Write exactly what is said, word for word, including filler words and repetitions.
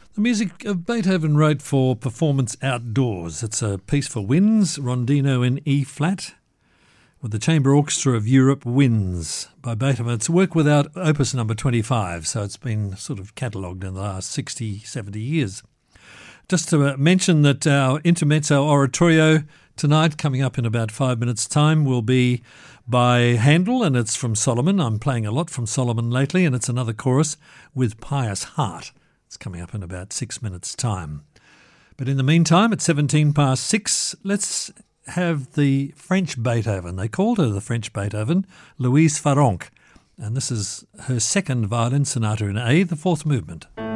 The music of Beethoven wrote for performance outdoors. It's a piece for winds, Rondino in E-flat, with the Chamber Orchestra of Europe Winds by Beethoven. It's work without opus number twenty-five, so it's been sort of catalogued in the last sixty, seventy years. Just to uh, mention that our intermezzo oratorio tonight, coming up in about five minutes' time, will be by Handel, and it's from Solomon. I'm playing a lot from Solomon lately, and it's another chorus with Pious Heart. It's coming up in about six minutes' time. But in the meantime, at seventeen past six, let's have the French Beethoven. They called her the French Beethoven, Louise Farrenc. And this is her second violin sonata in A, the fourth movement.